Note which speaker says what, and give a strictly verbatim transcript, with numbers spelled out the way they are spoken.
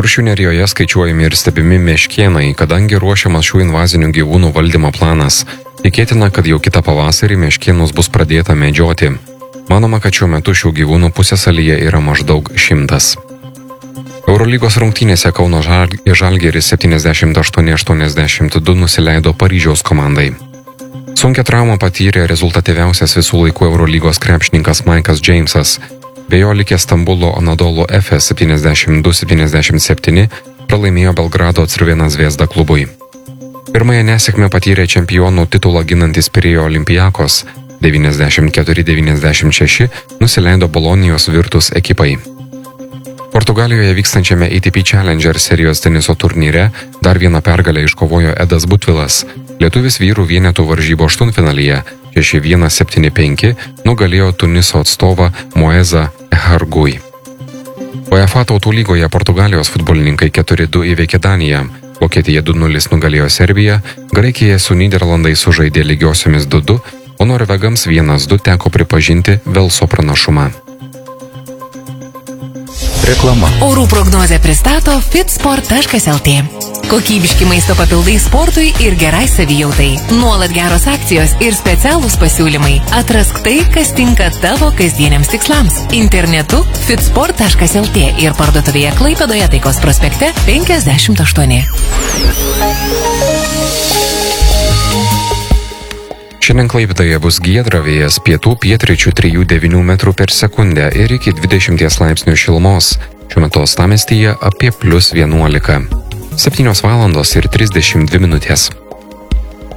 Speaker 1: Kuršių Nerijoje skaičiuojami ir stebimi meškėnai, kadangi ruošiamas šių invazinių gyvūnų valdymo planas. Tikėtina, kad jau kitą pavasarį meškėnus bus pradėta medžioti. Manoma, kad šiuo metu šių gyvūnų pusiasalyje yra maždaug šimtas. Eurolygos rungtynėse Kauno Žalgiris septyniasdešimt aštuoni aštuoniasdešimt du nusileido Paryžiaus komandai. Sunkią traumą patyrė rezultatyviausias visų laikų Eurolygos krepšininkas Maikas Džeimsas. Be jo likęs Stambulo Anadolu Efes septyniasdešimt du septyniasdešimt septyni pralaimėjo Belgrado Crvena Zvezda klubui. Pirmąją nesėkmę patyrė čempionų titulą ginantis Pirėjo Olympiakos, devyniasdešimt keturi devyniasdešimt šeši nusileido Bolonijos Virtus ekipai. Portugalijoje vykstančiame A T P Challenger serijos teniso turnyre dar vieną pergalę iškovojo Edas Butvilas. Lietuvis vyrų vienetų varžybų aštuntfinalyje šeši vienas septyni penki nugalėjo Tuniso atstovą Moezą Ehargui. UEFA tautų lygoje Portugalijos futbolininkai keturi du įveikė Daniją, Vokietija du nulis nugalėjo Serbiją, Graikija su Nyderlandais sužaidė lygiosiomis du du, o norvegams vienas du teko pripažinti Velso pranašumą.
Speaker 2: Reklama.
Speaker 3: Orų prognozę pristato fitsport taškas el tė. Kokybiški maisto papildai sportui ir gerai savijautai. Nuolat geros akcijos ir specialūs pasiūlymai. Atrask tai, kas tinka tavo kasdieniams tikslams. Internetu fitsport taškas el tė ir parduotuvėje Klaipėdoje Taikos prospekte penkiasdešimt aštuoni.
Speaker 1: Šiandien Klaipėdoje bus giedra, vėjas pietų pietryčių trijų devynių metrų per sekundę ir iki dvidešimties laipsnių šilumos. Šiuo metu uostamiestyje apie plius vienuolika. septynios valandos ir trisdešimt dvi minutės.